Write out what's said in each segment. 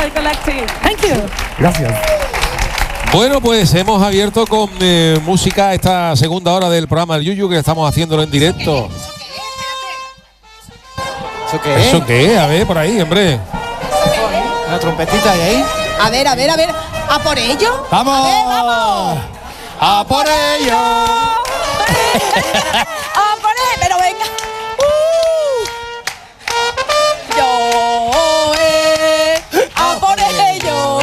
High Collective. Thank you. Gracias. Bueno, pues hemos abierto con música esta segunda hora del programa del Yuyu, que estamos haciéndolo en directo. ¿Eso qué es? ¿Eso qué es? A ver, por ahí, hombre. Una trompetita ahí. A ver. ¿A por ello? ¡Vamos! A ver, vamos. ¡A por ello! ¡A por ello! Pero venga. ¡A por ello!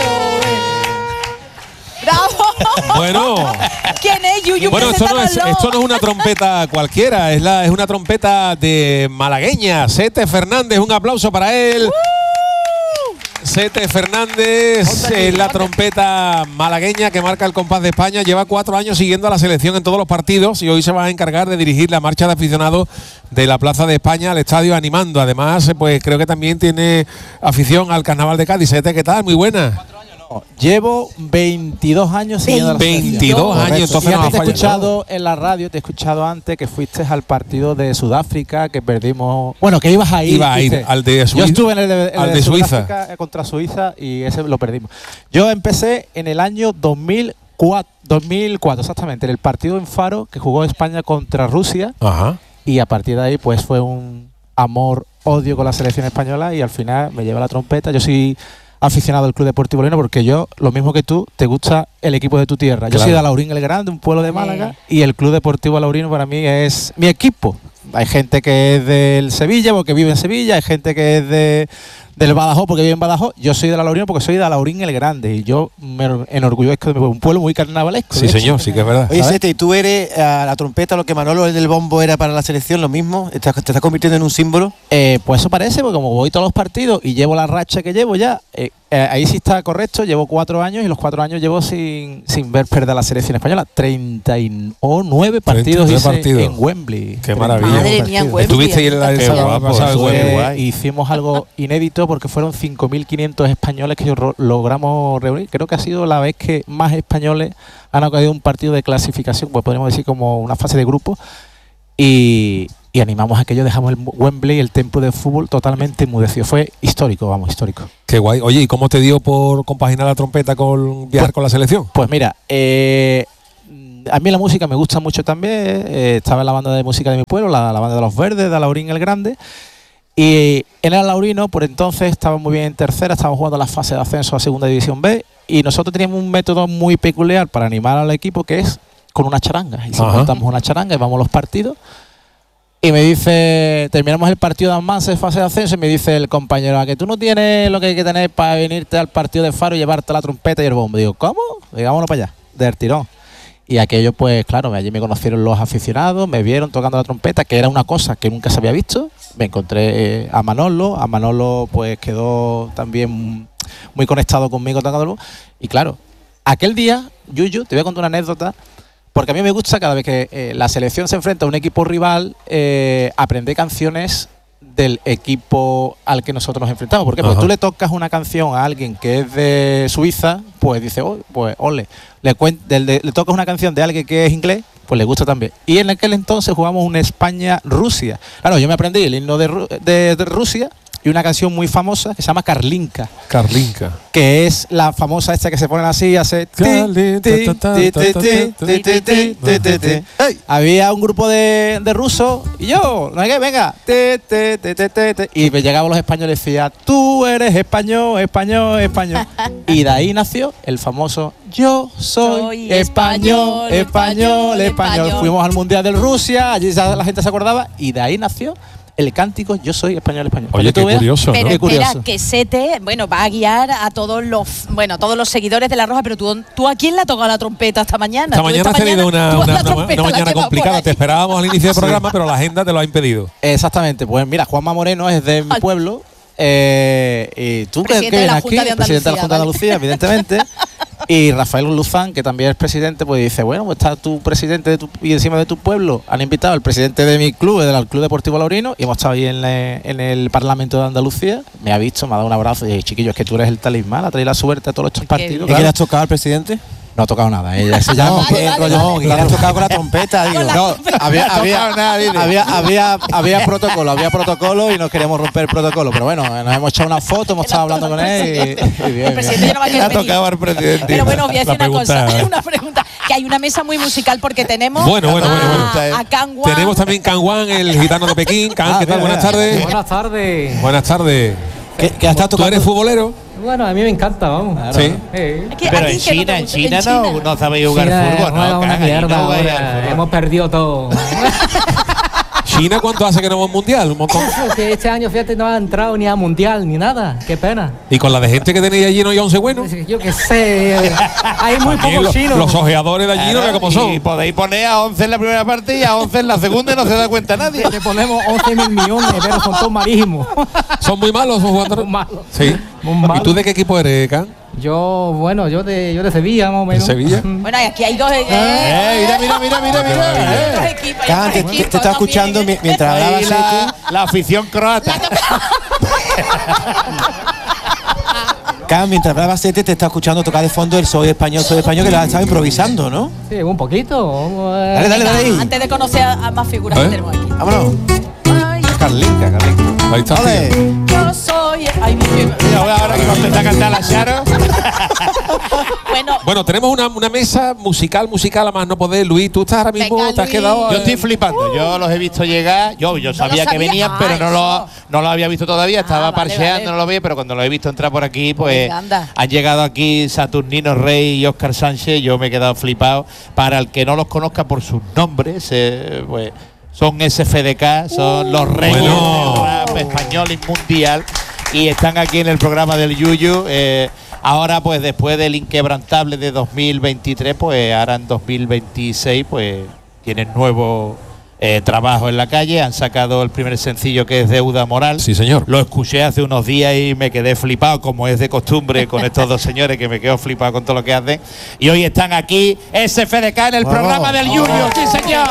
¡Bravo! Bueno. ¿Quién es Yuyu? Bueno, esto no es una trompeta cualquiera, es una trompeta de malagueña. Sete Fernández, un aplauso para él. Sete Fernández es la trompeta malagueña que marca el compás de España. Lleva 4 años siguiendo a la selección en todos los partidos y hoy se va a encargar de dirigir la marcha de aficionados de la Plaza de España al estadio animando. Además, pues creo que también tiene afición al Carnaval de Cádiz. Sete, ¿qué tal? Muy buena. Llevo 22 años siguiendo la selección. 22 años, entonces no no te he falla, escuchado en la radio, te he escuchado antes que fuiste al partido de Sudáfrica, que perdimos. Bueno, que ibas a ir. Iba a ir al de Suiza. Yo estuve en el de Suiza Sudáfrica contra Suiza y ese lo perdimos. Yo empecé en el año 2004 exactamente, en el partido en Faro que jugó España contra Rusia. Ajá. Y a partir de ahí pues fue un amor-odio con la selección española y al final me lleva la trompeta. Yo soy aficionado al Club Deportivo Alaurín porque yo, lo mismo que tú, te gusta el equipo de tu tierra. Yo soy de Alaurín el Grande, un pueblo de Málaga, y el Club Deportivo Alaurín para mí es mi equipo. Hay gente que es del Sevilla porque vive en Sevilla, hay gente que es del Badajoz porque vive en Badajoz. Yo soy del Alaurín porque soy de Alaurín el Grande y yo me enorgullezco de un pueblo muy carnavalesco. Sí, señor, sí que es verdad. Oye, Sete, ¿y tú eres a la trompeta lo que Manolo el del bombo era para la selección, lo mismo? ¿Te estás convirtiendo en un símbolo? Pues eso parece, porque como voy todos los partidos y llevo la racha que llevo ya, ahí sí está correcto, llevo 4 años y los 4 años llevo sin ver perder la selección española. 39 partidos en Wembley. Qué maravilla. Madre mía, en Wembley. Estuviste ahí en la sábado pasado en Wembley. Hicimos algo inédito porque fueron 5.500 españoles que logramos reunir. Creo que ha sido la vez que más españoles han acabado un partido de clasificación, pues podríamos decir como una fase de grupo. Y animamos a aquello, dejamos el Wembley, el templo de fútbol totalmente enmudecido. Fue histórico, vamos, histórico. Qué guay. Oye, ¿y cómo te dio por compaginar la trompeta con viajar con la selección? Pues mira, a mí la música me gusta mucho también. Estaba en la banda de música de mi pueblo, la banda de Los Verdes, de Alaurín el Grande. Y en el Alaurino, por entonces, estábamos muy bien en tercera, estábamos jugando la fase de ascenso a Segunda División B. Y nosotros teníamos un método muy peculiar para animar al equipo, que es con una charanga. Y si montamos una charanga y vamos a los partidos. Y me dice, terminamos el partido de Almansa, fase de ascenso, y me dice el compañero, a que tú no tienes lo que hay que tener para venirte al partido de Faro y llevarte la trompeta y el bombo. Digo, ¿cómo? Digo, vámonos para allá, del tirón. Y aquello, pues claro, allí me conocieron los aficionados, me vieron tocando la trompeta, que era una cosa que nunca se había visto. Me encontré a Manolo pues quedó también muy conectado conmigo tocándolo. Y claro, aquel día, Yuyu, te voy a contar una anécdota, porque a mí me gusta cada vez que la selección se enfrenta a un equipo rival, aprender canciones del equipo al que nosotros nos enfrentamos. ¿Por qué? Porque tú le tocas una canción a alguien que es de Suiza, pues dice, oh, pues ole. Le tocas una canción de alguien que es inglés, pues le gusta también. Y en aquel entonces jugamos una España-Rusia. Claro, yo me aprendí el himno de Rusia y una canción muy famosa que se llama Carlinka. Carlinka. Que es la famosa esta que se ponen así, hace... Había un grupo de rusos y yo, no hay que, venga. Y me llegaban los españoles y decía, tú eres español, español, español. Y de ahí nació el famoso yo soy español, español, español. Fuimos al Mundial de Rusia, allí la gente se acordaba y de ahí nació el cántico yo soy español, español. Oye, qué curioso, ¿no? Pero Qué espera, curioso. que Sete, bueno, va a guiar a todos los seguidores de La Roja, pero tú ¿a quién le ha tocado la trompeta esta mañana? Esta mañana has tenido una mañana complicada. Te Te esperábamos al inicio del programa, pero la agenda te lo ha impedido. Exactamente. Pues mira, Juanma Moreno es de mi pueblo. Y tú que vienes aquí, presidente de la Junta de Andalucía, evidentemente. Y Rafael Luzán, que también es presidente, pues dice, bueno, pues está tu presidente y encima de tu pueblo han invitado al presidente de mi club, del Club Deportivo Alaurino, y hemos estado ahí en el Parlamento de Andalucía. Me ha visto, me ha dado un abrazo y dice, chiquillo, es que tú eres el talismán, ha traído la suerte a todos estos partidos. ¿Y qué le has tocado al presidente? No ha tocado nada. Ella se llama. No, que le has tocado con la trompeta, digo. No, había protocolo y no queríamos romper el protocolo. Pero bueno, nos hemos echado una foto, hemos estado hablando con él y bien. El presidente ya no va a querer Le ha venir. tocado al presidente. Pero bueno, voy a decir La una cosa, pregunta. una pregunta. Que hay una mesa muy musical porque tenemos Bueno. a Can Wan. Tenemos también Can Wan, el gitano de Pekín. Can, ¿qué tal? mira, Buenas tardes. Buenas tardes. Buenas tardes. Que has estado ¿Tú tocando. eres futbolero? Bueno, a mí me encanta, vamos. Sí. Aquí- Pero aquí en que no te China, en gusta, China no sabéis jugar China fútbol, juega ¿no? una Cagan, mierda no jugáis al ahora. fútbol. Hemos perdido todo. ¿China cuánto hace que no va a un mundial? Un montón. Que este año, fíjate, no ha entrado ni a mundial ni nada. Qué pena. Y con la de gente que tenéis allí no hay 11 buenos. Yo qué sé. Hay muy También pocos chinos. los ojeadores de allí no sé cómo Y son. podéis poner a 11 en la primera parte y a 11 en la segunda y no se da cuenta nadie. Le ponemos 11.000 millones, pero son todos marísimos. Son muy malos esos jugadores. Muy malos. Sí. Muy malos. ¿Y tú de qué equipo eres, Can? Yo de Sevilla, más o menos. ¿De Sevilla? Bueno, y aquí hay dos. Mira. Can, te estaba escuchando mientras hablaba Ahí Sete. la afición croata. Can, mientras hablaba Sete, te estaba escuchando tocar de fondo el Soy Español, que lo has estado improvisando, ¿no? Sí, un poquito. Dale ahí. Antes de conocer a más figuras que tenemos aquí. Vámonos. Ay, Carlinca. Ahí está. Ole. yo soy. Ay, Mira, ahora que nos empieza a cantar la Charo. bueno, Bueno, tenemos una mesa musical a más no poder. Luis, tú estás ahora mismo, Venga, te has Luis. quedado. Yo estoy flipando. Yo los he visto llegar. Yo sabía que sabía. venían, pero Ah, no lo había visto todavía. Estaba vale, parcheando, vale. no lo veía, pero cuando lo he visto entrar por aquí, pues Venga, anda. han llegado aquí Saturnino Rey y Óscar Sánchez. Yo me he quedado flipado. Para el que no los conozca por sus nombres, pues son SFDK, son los reyes Bueno. del rap español y mundial. Y están aquí en el programa del Yuyu. Ahora, pues después del Inquebrantable de 2023, pues ahora en 2026, pues tienen nuevo trabajo en la calle. Han sacado el primer sencillo, que es Deuda Moral. Sí, señor. Lo escuché hace unos días y me quedé flipado, como es de costumbre con estos dos señores, que me quedo flipado con todo lo que hacen. Y hoy están aquí SFDK en el Bravo. programa del Yuyu. ¡Sí, señor!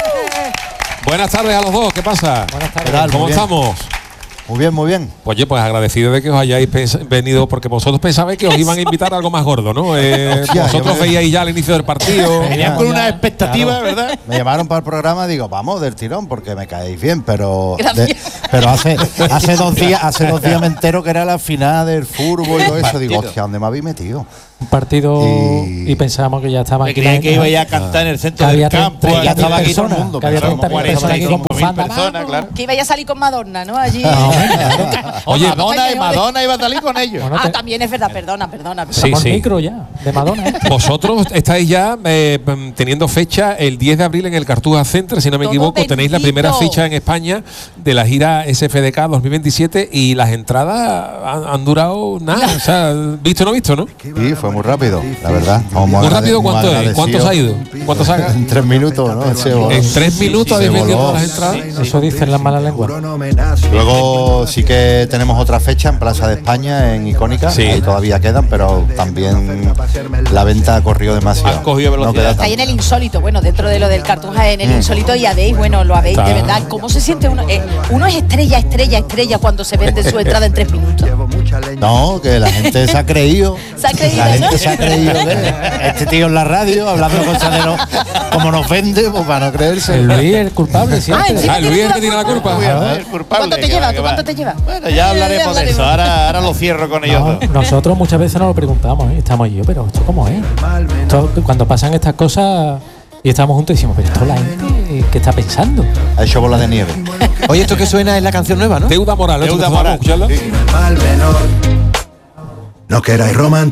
Buenas tardes a los dos, ¿qué pasa? Buenas tardes. ¿Qué tal? ¿Cómo Muy bien. estamos? Muy bien. Oye, pues agradecido de que os hayáis venido, porque vosotros pensabais que os iban a invitar a algo más gordo, ¿no? Hostia, Vosotros yo me- veíais ya al inicio del partido. Venían con una expectativa, ¿verdad? Me llamaron para el programa, digo, vamos del tirón porque me caéis bien, pero Gracias. pero hace 2 días me entero que era la final del fútbol y todo eso. Digo, hostia, ¿dónde me habéis metido? Un partido Y- y pensábamos que ya estaba Me aquí. creía que iba a cantar en el centro Que había del campo. 30.000 Ya estaba aquí todo el personas, mundo. que había Pensamos 30.000 personas aquí con 45.000 bufanda. personas, claro. que iba a salir con Madonna, ¿no? Allí. Oye, Madonna iba a salir con ellos. Bueno, También es verdad, perdona. Sí, Estamos sí. micro ya, de Madonna. Vosotros estáis ya teniendo fecha el 10 de abril en el Cartuja Center, si no me Todo equivoco. Tenéis la primera bendito. fecha en España de la gira SFDK 2027 y las entradas han durado nada. O sea, visto o no visto, ¿no? Sí, fue muy rápido, la verdad. Muy rápido, ¿cuánto es? ¿Cuánto se ha ido? ¿Cuánto se ha En 3 minutos, ¿no? Se voló. En 3 minutos habéis se vendido voló. todas las entradas. Eso dicen las malas lenguas. Luego sí que tenemos otra fecha en Plaza de España, en Icónica. Sí. Ahí todavía quedan, pero también la venta ha corrido demasiado. Ha cogido velocidad. No queda Está ahí en tanto. el insólito, bueno, dentro de lo del Cartuja, en el insólito, y habéis, bueno, lo habéis, Está. de verdad, ¿cómo se siente uno? Uno es estrella cuando se vende su entrada en 3 minutos. No, que la gente se ha creído. Se ha creído, La ¿no? gente se ha creído de este tío en la radio, hablando cosas de como nos vende, pues para no creerse. El Luis es el culpable siempre. encima Ah, Luis es el que tiene la culpa. El culpable, ¿Cuánto te que lleva? va, que ¿Tú va. cuánto te lleva? Bueno, ya hablaremos de eso. Ahora lo cierro con ellos No, dos. nosotros muchas veces nos lo preguntamos, ¿eh? Estamos yo, pero ¿esto cómo es? Cuando pasan estas cosas y estamos juntos decimos, pero esto la gente, ¿qué está pensando? Ha hecho bola de nieve. Oye, esto que suena es la canción nueva, ¿no? Deuda moral. ¿no? Deuda ¿Vamos a moral. escucharla? Mal menor. No queráis romantizar.